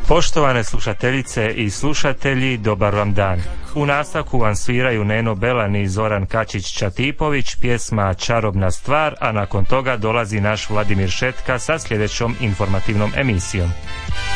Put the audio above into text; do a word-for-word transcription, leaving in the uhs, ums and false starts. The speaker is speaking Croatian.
Poštovane slušateljice i slušatelji, dobar vam dan. U nastavku vam sviraju Neno Belan i Zoran Kačić-Čatipović, pjesma Čarobna stvar, a nakon toga dolazi naš Vladimir Šetka sa sljedećom informativnom emisijom.